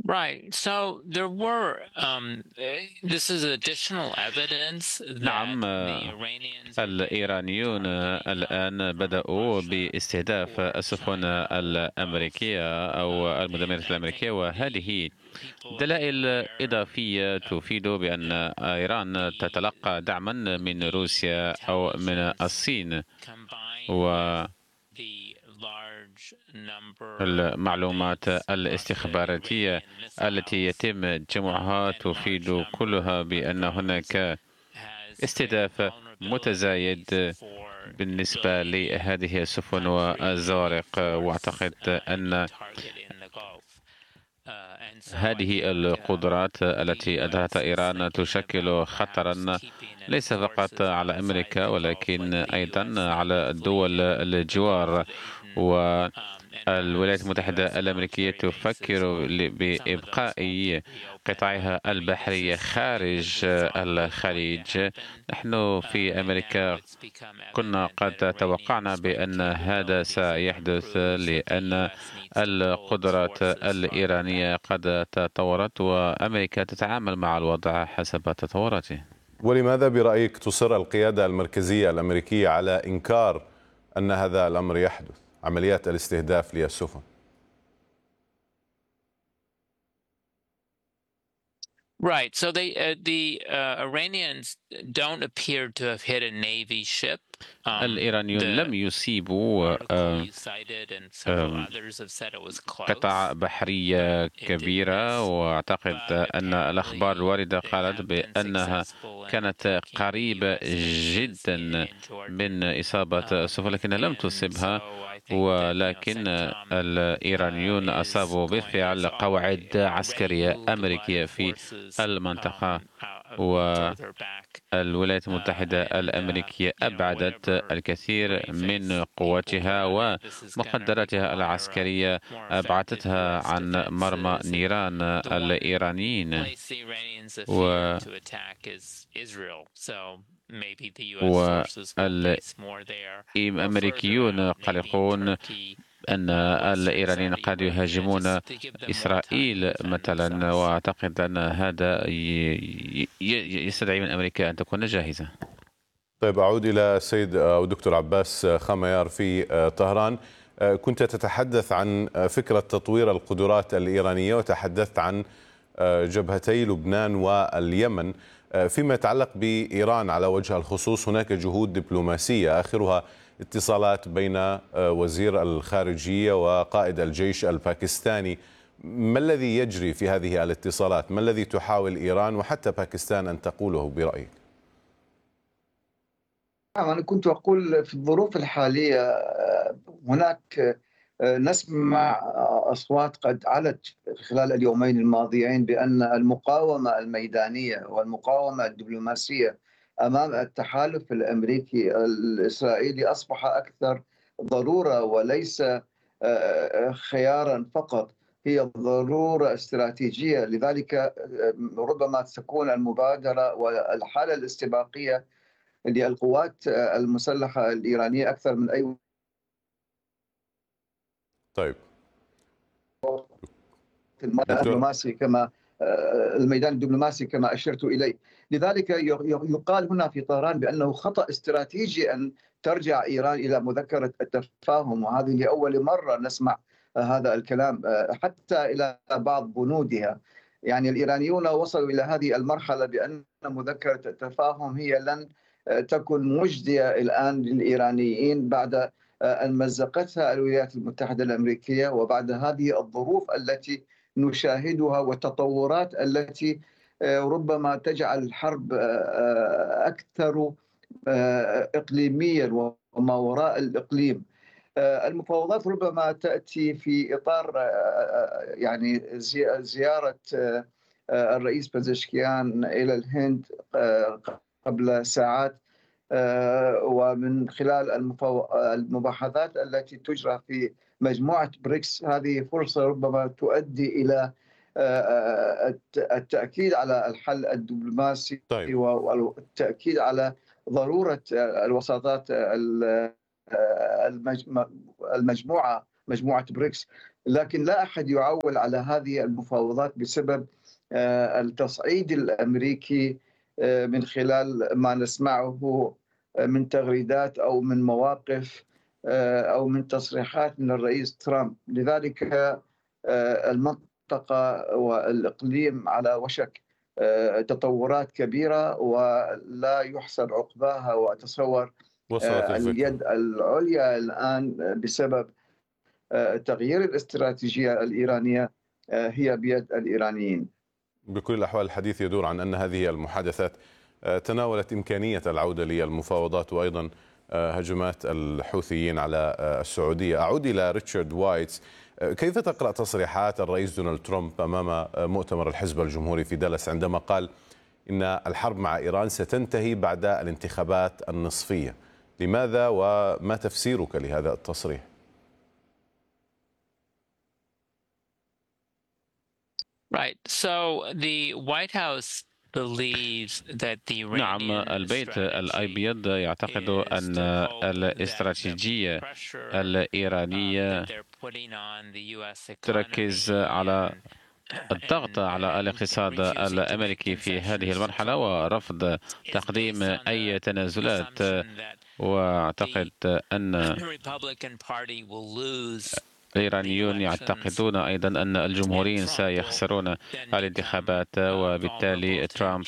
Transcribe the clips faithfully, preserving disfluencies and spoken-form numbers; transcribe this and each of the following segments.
Right. So there were, um, eh, this is additional evidence that نعم، the Iranians are getting الإيرانيون targeting uh, الآن from بدأوا Russia باستهداف or السفن China or both. الأمريكية أو Um, and المدمرة I think الأمريكية، the وهذه people in the دلائل aware إضافية of تفيد بأن إيران the تتلقى دعما من the روسيا أو من intelligence الصين، combined with و the large number of المعلومات الاستخباراتية Russia-Iranian التي missiles يتم um, جمعها and large تفيد number كلها of بأن drones هناك has created استهداف vulnerabilities متزايد for بالنسبة civilian لهذه السفن country والزوارق، ports وأعتقد uh, any أن target in the Gulf. Uh, and so I هذه think uh, القدرات the التي U S أظهرتها is إيران thinking about تشكل perhaps خطرا keeping its ليس فقط forces على outside أمريكا the Gulf ولكن like the U أيضا S على Navy fleet الدول in the Gulf الجوار. of Aden. Um, and والولايات perhaps المتحدة U S الأمريكية military bases تفكر won't, ل- some of those won't بإبقاء be opened. But قطاعها I mean, this البحرية is something that خارج we thought was going to الخليج. happen. نحن Uh, في and now أمريكا it's become كنا evident that قد توقعنا Iranians' great بأن هذا capabilities have سيحدث، improved, so the لأن U S needs to pull its القدرات forces farther الإيرانية back. قد تطورت، وأمريكا تتعامل مع الوضع حسب تطوراته. ولماذا برأيك تصر القيادة المركزية الأمريكية على إنكار أن هذا الأمر يحدث، عمليات الاستهداف للسفن؟ Right. So they, uh, the uh, Iranians don't appear to have hit a Navy ship. Um, الإيرانيون the لم يصيبوا article آه، you cited and several آم، others have said it was قطع close, بحرية but it didn't كبيرة، miss. وأعتقد But أن الأخبار apparently الواردة they قالت have been بأنها successful in كانت attacking U قريبة S bases in, جدا in Jordan. من إصابة السفن، Um, لكنها لم and تصبها. so I think that, you know, ولكن CENTCOM uh, الإيرانيون is أصابوا going is بالفعل al- قواعد already عسكرية moved a lot of أمريكية في forces المنطقة، um, out, و further back. الولايات Uh, المتحدة and uh, الأمريكية you know, أبعدت whatever الكثير من gray-faced people قواتها tell you, this is going to ومقدراتها require a العسكرية، more effective أبعدتها U S عن مرمى defenses. And نيران the one الإيرانيين. place the Iranians appear to attack is Israel. So maybe the U S forces will base more there or further والأمريكيون out, maybe in قلقون Turkey, أن uh, western الإيرانيين Saudi قد Arabia, يهاجمون just to give them more time to إسرائيل defend مثلا، themselves. وأعتقد أن هذا ي- ي- يستدعي من أمريكا أن تكون جاهزة. طيب، أعود إلى السيد أو دكتور عباس خميار في طهران. كنت تتحدث عن فكرة تطوير القدرات الإيرانية، وتحدثت عن جبهتي لبنان واليمن. فيما يتعلق بإيران على وجه الخصوص، هناك جهود دبلوماسية آخرها اتصالات بين وزير الخارجية وقائد الجيش الباكستاني. ما الذي يجري في هذه الاتصالات؟ ما الذي تحاول إيران وحتى باكستان أن تقوله برأيك؟ نعم، أنا كنت أقول في الظروف الحالية آه، هناك آه، نسمع أصوات قد علت خلال اليومين الماضيين بأن المقاومة الميدانية والمقاومة الدبلوماسية أمام التحالف الأمريكي الإسرائيلي أصبح أكثر ضرورة، وليس آه، خيارا فقط، هي ضرورة استراتيجية. لذلك آه، ربما تكون المبادرة والحالة الاستباقية للقوات المسلحة الإيرانية أكثر من أي طيب الميدان دكتور، الدبلوماسي كما الميدان الدبلوماسي كما أشرت إليه. لذلك يقال هنا في طهران بأنه خطأ استراتيجي أن ترجع إيران إلى مذكرة التفاهم، وهذه لأول مرة نسمع هذا الكلام حتى إلى بعض بنودها. يعني الإيرانيون وصلوا إلى هذه المرحلة بأن مذكرة التفاهم هي لن تكن مجدية الآن للإيرانيين بعد أن مزقتها الولايات المتحدة الأمريكية، وبعد هذه الظروف التي نشاهدها والتطورات التي ربما تجعل الحرب أكثر إقليميا وما وراء الإقليم. المفاوضات ربما تأتي في إطار يعني زيارة الرئيس بزشكيان إلى الهند قبل ساعات، ومن خلال المباحثات التي تجرى في مجموعة بريكس، هذه فرصة ربما تؤدي إلى التأكيد على الحل الدبلوماسي طيب. والتأكيد على ضرورة الوساطات المجموعة مجموعة بريكس. لكن لا أحد يعول على هذه المفاوضات بسبب التصعيد الأمريكي من خلال ما نسمعه من تغريدات أو من مواقف أو من تصريحات من الرئيس ترامب. لذلك المنطقة والإقليم على وشك تطورات كبيرة ولا يحسن عقباها، وأتصور اليد العليا الآن بسبب تغيير الاستراتيجية الإيرانية هي بيد الإيرانيين. بكل الأحوال الحديث يدور عن أن هذه المحادثات تناولت إمكانية العودة للمفاوضات وأيضا هجمات الحوثيين على السعودية. أعود إلى ريتشارد وايتس، كيف تقرأ تصريحات الرئيس دونالد ترامب أمام مؤتمر الحزب الجمهوري في دالاس عندما قال إن الحرب مع إيران ستنتهي بعد الانتخابات النصفية؟ لماذا وما تفسيرك لهذا التصريح؟ Right. So the White House believes that the نعم، البيت الأبيض يعتقد أن الاستراتيجية الإيرانية تركز على الضغط على الاقتصاد الأمريكي في هذه المرحلة ورفض تقديم أي تنازلات. وأعتقد أن الإيرانيون يعتقدون أيضا أن الجمهوريين سيخسرون الانتخابات، وبالتالي ترامب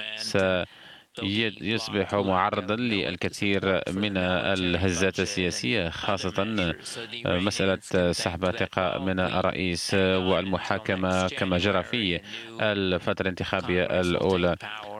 سيصبح معرضا للكثير من الهزات السياسية، خاصة مسألة سحب الثقة من الرئيس والمحاكمة كما جرى في الفترة الانتخابية الأولى.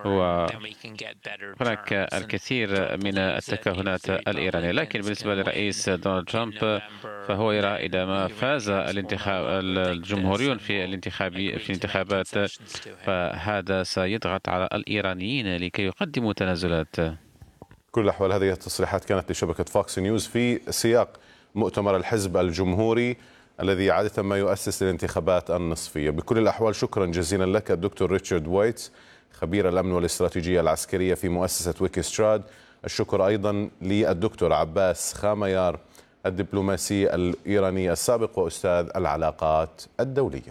وهناك الكثير من التكهنات الإيرانية، لكن بالنسبة للرئيس دونالد ترامب فهو يرى إذا ما فاز الانتخاب الجمهوريون في الانتخاب في الانتخابات فهذا سيضغط على الإيرانيين لكي يقدموا تنازلات. كل الأحوال هذه التصريحات كانت لشبكة فوكس نيوز في سياق مؤتمر الحزب الجمهوري الذي عادة ما يؤسس للانتخابات النصفية. بكل الأحوال شكرا جزيلا لك الدكتور ريتشارد وايتس، خبير الأمن والاستراتيجية العسكرية في مؤسسة ويكستراد. الشكر أيضا للدكتور عباس خاميار، الدبلوماسي الإيراني السابق وأستاذ العلاقات الدولية.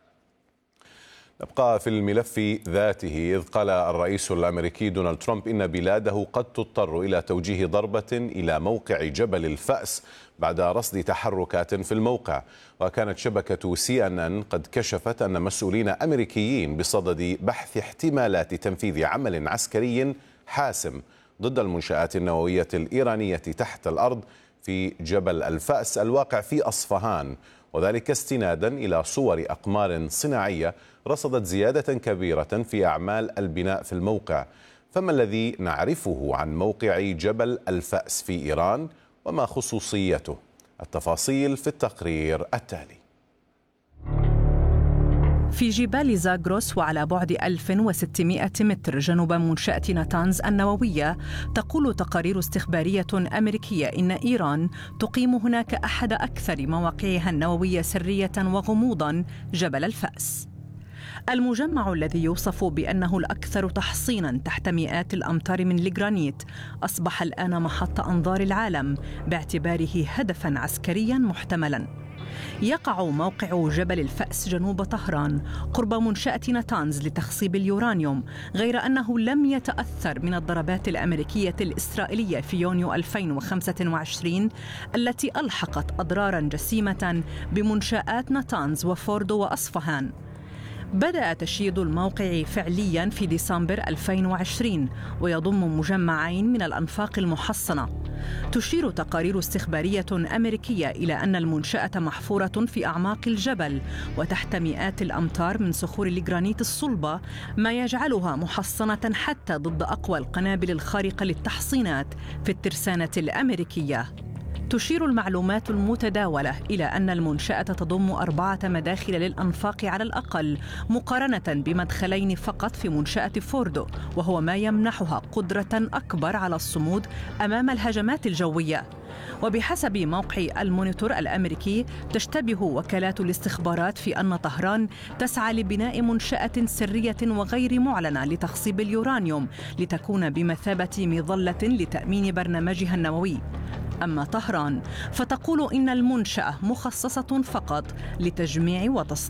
نبقى في الملف ذاته، إذ قال الرئيس الأمريكي دونالد ترامب إن بلاده قد تضطر إلى توجيه ضربة إلى موقع جبل الفأس بعد رصد تحركات في الموقع. وكانت شبكة سي إن إن قد كشفت أن مسؤولين أمريكيين بصدد بحث احتمالات تنفيذ عمل عسكري حاسم ضد المنشآت النووية الإيرانية تحت الأرض في جبل الفأس الواقع في أصفهان، وذلك استنادا إلى صور أقمار صناعية رصدت زيادة كبيرة في أعمال البناء في الموقع. فما الذي نعرفه عن موقع جبل الفأس في إيران وما خصوصيته؟ التفاصيل في التقرير التالي. في جبال زاغروس وعلى بعد ألف وستمائة متر جنوب منشأة ناتانز النووية، تقول تقارير استخبارية أمريكية إن إيران تقيم هناك أحد أكثر مواقعها النووية سرية وغموضاً، جبل الفأس. المجمع الذي يوصف بأنه الأكثر تحصيناً تحت مئات الأمتار من الجرانيت أصبح الآن محط أنظار العالم باعتباره هدفاً عسكرياً محتملاً. يقع موقع جبل الفأس جنوب طهران قرب منشأة ناتانز لتخصيب اليورانيوم، غير أنه لم يتأثر من الضربات الأمريكية الإسرائيلية في يونيو ألفين وخمسة وعشرين التي ألحقت أضراراً جسيمة بمنشآت ناتانز وفوردو وأصفهان. بدأ تشييد الموقع فعلياً في ديسمبر ألفين وعشرين ويضم مجمعين من الأنفاق المحصنة. تشير تقارير استخبارية أمريكية إلى أن المنشأة محفورة في أعماق الجبل وتحت مئات الأمتار من صخور الجرانيت الصلبة، ما يجعلها محصنة حتى ضد أقوى القنابل الخارقة للتحصينات في الترسانة الأمريكية. تشير المعلومات المتداولة إلى أن المنشأة تضم أربعة مداخل للأنفاق على الأقل، مقارنة بمدخلين فقط في منشأة فوردو، وهو ما يمنحها قدرة أكبر على الصمود أمام الهجمات الجوية. وبحسب موقع المونيتور الأمريكي، تشتبه وكالات الاستخبارات في أن طهران تسعى لبناء منشأة سرية وغير معلنة لتخصيب اليورانيوم لتكون بمثابة مظلة لتأمين برنامجها النووي. أما طهران فتقول إن المنشأة مخصصة فقط لتجميع وتصنيع